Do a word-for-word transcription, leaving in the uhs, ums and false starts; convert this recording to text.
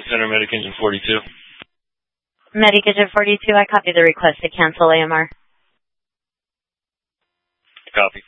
Center, Medic Engine forty-two. Medic Engine forty-two, I copy the request to cancel A M R. Copy.